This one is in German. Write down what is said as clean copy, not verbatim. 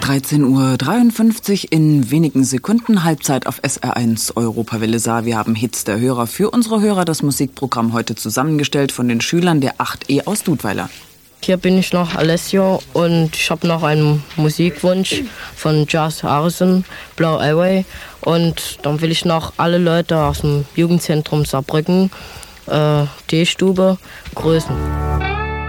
13:53 Uhr in wenigen Sekunden, Halbzeit auf SR1 Europawelle Saar. Wir haben Hits der Hörer für unsere Hörer, das Musikprogramm heute zusammengestellt von den Schülern der 8E aus Dudweiler. Hier bin ich noch Alessio und ich habe noch einen Musikwunsch von Jazz Harrison, Blau Highway. Und dann will ich noch alle Leute aus dem Jugendzentrum Saarbrücken, D-Stube, grüßen.